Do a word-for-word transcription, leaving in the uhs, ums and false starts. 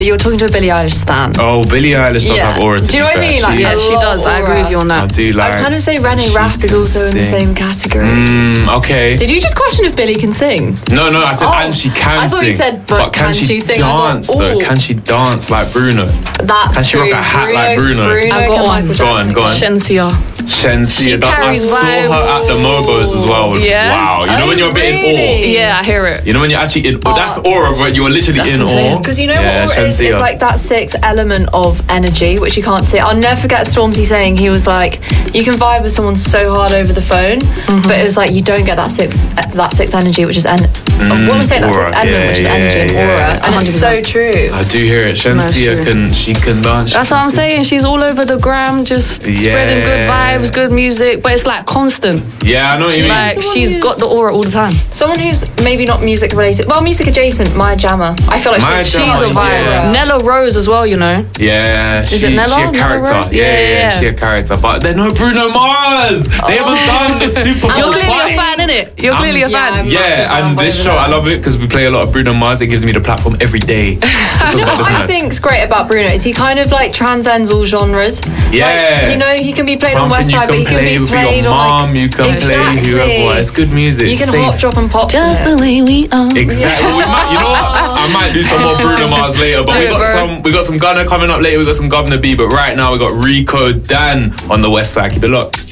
You're talking to a Billie Eilish stan. Oh, Billie Eilish does Yeah. have aura. To Do you know be what I fair. mean? Like, She yeah, is- she does. I agree with you on that. I do like. I'd kind of say René she Rapp is can also in the sing. same category. Mm, okay. Did you just question if Billie can sing? No, no, I said Oh, and she can I thought sing. you said, but can, can she, she sing? I thought, dance though? ooh. Can she dance like Bruno? That's Can she true. rock a hat Bruno, like Bruno? Bruno I've got can one. Michael Go on, Jackson go on. can. Shensia. Shensia, She that, I carries saw vibes. her at the Mobos as well. Yeah. Wow. You know Oh, when you're a bit in really? Yeah, I hear it. awe? You know when you're actually in awe? That's aura, but you're literally That's in what I'm saying. awe. Because you know yeah, what aura is? Shensia. It's like that sixth element of energy, which you can't see. I'll never forget Stormzy saying, he was like, you can vibe with someone so hard over the phone, Mm-hmm. but it was like, you don't get that sixth that sixth energy, which is, en- Mm, what am I saying? That aura. sixth element, Yeah, which is yeah, energy and yeah. aura. And it's so one hundred percent. true. I do hear it. Shensia true. can, she can dance. she That's can what I'm sing. saying. She's all over the gram, just spreading good Yeah. vibes, good music, but it's like constant. Yeah, I know what you mean. Like Someone she's who's- got the aura all the time. Someone who's maybe not music related, well, music adjacent, Maya Jama. I feel like Maya she's, Jama, She's a vibe. yeah. Nella Rose as well, you know. Yeah, she, Is it Nella? she a Nella character. Rose? Yeah, Yeah, yeah, yeah. she a character. But they're no Bruno Mars. They haven't done the Super Bowl You're clearly twice. a fan, innit? You're clearly a yeah, fan. I'm- Yeah, Massive and fanboy this of show, that. I love it because we play a lot of Bruno Mars. It gives me the platform every day to talk about this What I man. think's great about Bruno is he kind of like transcends all genres. Yeah. Like, you know, he can be played on Something West you Side, but can he can play be with your played on mom. like, You can Exactly. play whoever. It's good music. you can safe. hop, drop, and pop. to Just it. the way we are. Exactly. Well, we might, you know what? I might do some more Bruno Mars later, but Do we it, got bro. some. We got some Gunna coming up later. We got some Governor B, but right now we got Rico Dan on the West Side. Keep it locked.